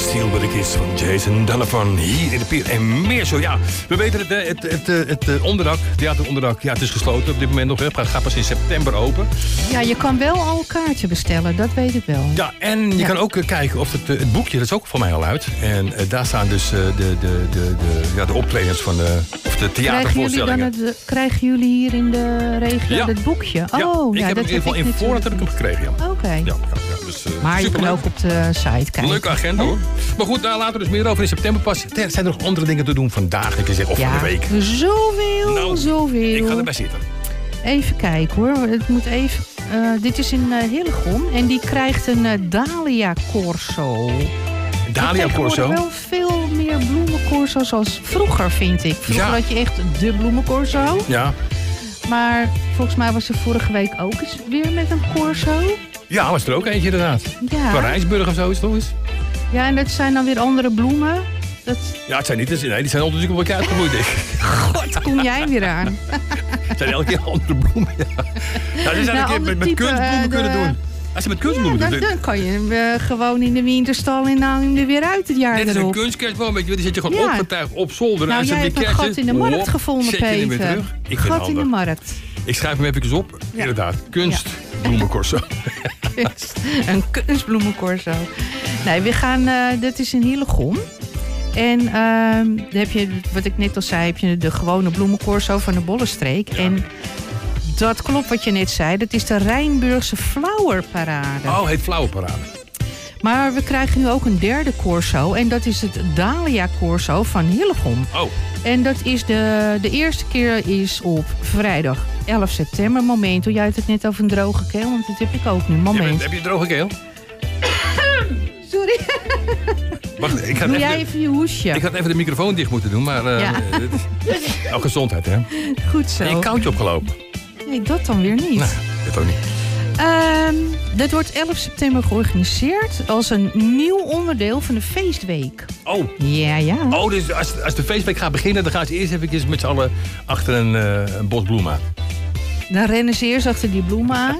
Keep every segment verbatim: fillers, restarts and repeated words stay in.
Steel with the Kiss van Jason Donovan. Hier in de Pier en meer zo. Ja, we weten het, het, het, het, het onderdak, theateronderdak, ja, het is gesloten op dit moment nog. Het gaat pas in september open. Ja, je kan wel al kaartje bestellen, dat weet ik wel. Ja, en je ja. kan ook uh, kijken of het, uh, het boekje, dat is ook voor mij al uit. En uh, daar staan dus uh, de, de, de, de, ja, de optredens van de, of de theatervoorstellingen. Krijgen jullie, het, krijgen jullie hier in de regio ja. het boekje? Ja, oh, ik ja, heb dat hem in ieder geval in voorraad heb ik hem gekregen. Ja. Oké. Okay. Ja, ja, ja, dus, uh, maar je kan ook op de site kijken. Leuke agenda hoor. Maar goed, daar laten we dus meer over in september pas. Er zijn er nog andere dingen te doen vandaag, ik zeg, of ja, van de week. Zoveel, nou, zoveel. Ik ga erbij zitten. Even kijken hoor. Het moet even. Uh, dit is in uh, Hillegom en die krijgt een uh, Dahlia Corso. Dahlia Corso? Er wel veel meer bloemencorso's als vroeger, vind ik. Vroeger ja. had je echt de bloemencorso. Ja. Maar volgens mij was er vorige week ook eens weer met een corso. Ja, was er ook eentje inderdaad. Ja. Van Rijsburg of zo is het toch eens? Ja, en dat zijn dan weer andere bloemen. Dat... Ja, het zijn niet, nee, die zijn natuurlijk een beetje uitgegroeid. God, kom jij weer aan. Het zijn elke keer andere bloemen. Ja, ja die zijn nou, een keer met, met type, kunstbloemen uh, de... kunnen doen. Als je met kunstbloemen ja, doet. Dan, dan kan je hem uh, gewoon in de winterstal en nou hem er weer uit het jaar erop. Dit is erop. een kunstkerstboom, weet je, die zet je gewoon ja. opgetuigd op zolder. Nou, jij hebt een gat in de markt hop, gevonden, Peter. Ik gat in de markt. Ik schrijf hem even op. Ja. Inderdaad, kunstbloemencorso. Ja. Kunst, een kunstbloemencorso. Nee, we gaan, uh, dat is in Hillegom. En uh, dan heb je, wat ik net al zei, heb je de gewone bloemencorso van de Bollenstreek. Ja. En dat klopt wat je net zei, dat is de Rijnburgse Flowerparade. Oh, heet Flowerparade. Maar we krijgen nu ook een derde corso en dat is het Dahlia Corso van Hillegom. Oh. En dat is de, de eerste keer is op vrijdag elf september. Momento, jij had het net over een droge keel, want dat heb ik ook nu. Moment. Ja, heb je een droge keel? Sorry. Wacht, ik ga Doe even jij even je hoesje. Ik had even de microfoon dicht moeten doen, maar... Uh, ja. Oh, gezondheid, hè? Goed zo. En een koudje opgelopen. Nee, dat dan weer niet. Nou, dat ook niet. Um, dat wordt elf september georganiseerd als een nieuw onderdeel van de feestweek. Oh. Ja, ja. Oh, dus als, als de feestweek gaat beginnen, dan gaan ze eerst even met z'n allen achter een, uh, een bos bloemen aan. Dan rennen ze eerst achter die bloemen aan.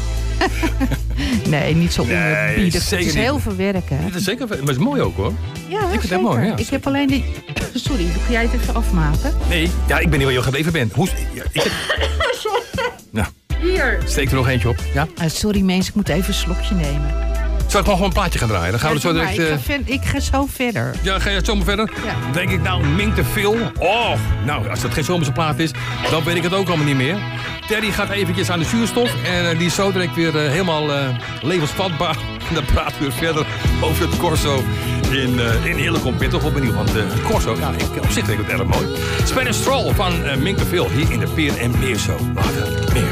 Nee, niet zo onherbiedig. Nee, het is heel veel werk, hè? Het is zeker, maar het is mooi ook, hoor. Ja, ik vind zeker. het mooi, ja. Ik heb alleen die... Sorry, ga jij het even afmaken? Nee, ja, ik ben niet waar je gebleven bent. Hoe... Ja, ik heb... Sorry. Nou, hier. Steek er nog eentje op, ja? Uh, sorry mensen, ik moet even een slokje nemen. Zal ik nog gewoon een plaatje gaan draaien? Dan gaan ja, we zo direct... Ik ga, ver, ik ga zo verder. Ja, ga je het zomaar verder? Ja. Denk ik, nou, Mink de Phil. Oh, nou, als dat geen zomerse plaat is, dan weet ik het ook allemaal niet meer. Terry gaat eventjes aan de zuurstof en uh, die is zo direct weer uh, helemaal uh, levensvatbaar. En dan praten we weer verder over het Corso in, uh, in Hillegom. Ik ben toch wel benieuwd, want uh, het Corso, ja, ik, op zich vind ik het erg mooi. Spanish Stroll van uh, Mink de Phil hier in de Peer en Meer Show. Later meer.